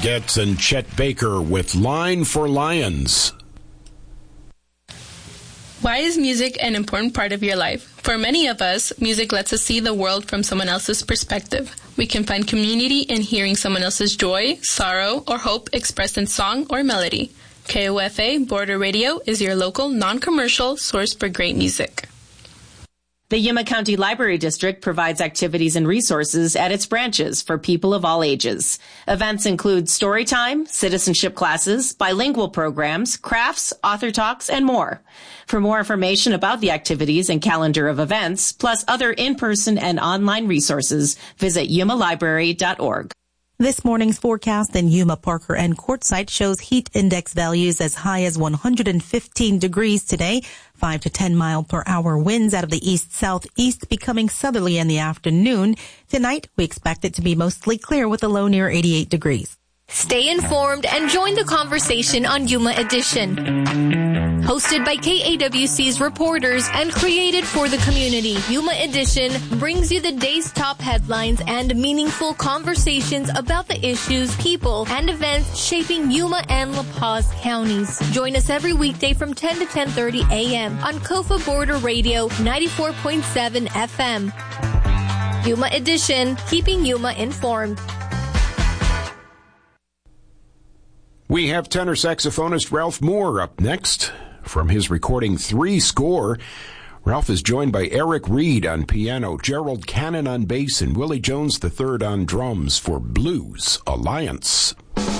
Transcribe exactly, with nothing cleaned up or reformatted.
Getz and Chet Baker with Line for Lions. Why is music an important part of your life? For many of us, music lets us see the world from someone else's perspective. We can find community in hearing someone else's joy, sorrow, or hope expressed in song or melody. K O F A Border Radio is your local, non-commercial source for great music. The Yuma County Library District provides activities and resources at its branches for people of all ages. Events include story time, citizenship classes, bilingual programs, crafts, author talks, and more. For more information about the activities and calendar of events, plus other in-person and online resources, visit yuma library dot org. This morning's forecast in Yuma, Parker, and Quartzsite shows heat index values as high as one hundred fifteen degrees today, five to ten mile per hour winds out of the east-southeast becoming southerly in the afternoon. Tonight, we expect it to be mostly clear with a low near eighty-eight degrees. Stay informed and join the conversation on Yuma Edition. Hosted by K A W C's reporters and created for the community, Yuma Edition brings you the day's top headlines and meaningful conversations about the issues, people, and events shaping Yuma and La Paz counties. Join us every weekday from ten to ten thirty a.m. on Kofa Border Radio ninety-four point seven F M. Yuma Edition, keeping Yuma informed. We have tenor saxophonist Ralph Moore up next. From his recording Three Score, Ralph is joined by Eric Reed on piano, Gerald Cannon on bass, and Willie Jones the third on drums for Blues Alliance.